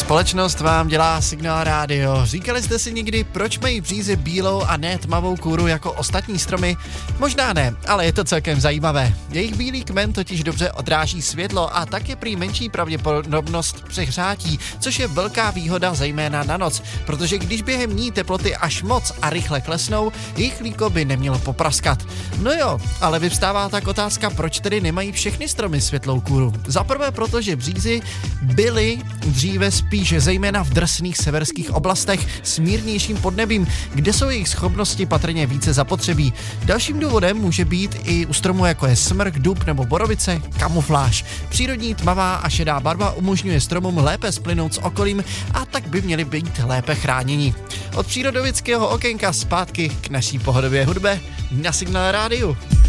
Společnost vám dělá Signál rádio. Říkali jste si někdy, proč mají břízy bílou a ne tmavou kůru jako ostatní stromy? Možná ne, ale je to celkem zajímavé. Jejich bílý kmen totiž dobře odráží světlo a tak je prý menší pravděpodobnost přehřátí, což je velká výhoda zejména na noc, protože když během ní teploty až moc a rychle klesnou, jejich líko by nemělo popraskat. No jo, ale vyvstává tak otázka, proč tedy nemají všechny stromy světlou kůru. Zaprvé proto, že břízy byly dříve spíš zejména v drsných severských oblastech s mírnějším podnebím, kde jsou jejich schopnosti patrně více zapotřebí. Dalším důvodem může být i u stromů jako je smrk, dub nebo borovice kamufláž. Přírodní tmavá a šedá barva umožňuje stromům lépe splynout s okolím a tak by měli být lépe chráněni. Od přírodovědského okénka zpátky k naší pohodově hudbě na Signál rádiu.